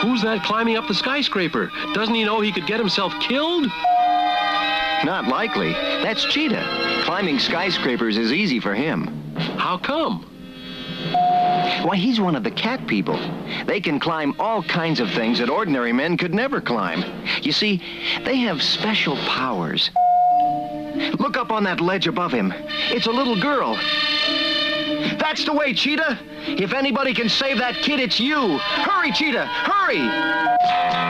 Who's that climbing up the skyscraper? Doesn't he know he could get himself killed? Not likely. That's Cheetah. Climbing skyscrapers is easy for him. How come? Why, he's one of the cat people. They can climb all kinds of things that ordinary men could never climb. You see, they have special powers. Look up on that ledge above him. It's a little girl. That's the way, Cheetah. If anybody can save that kid, it's you. Hurry, Cheetah, hurry!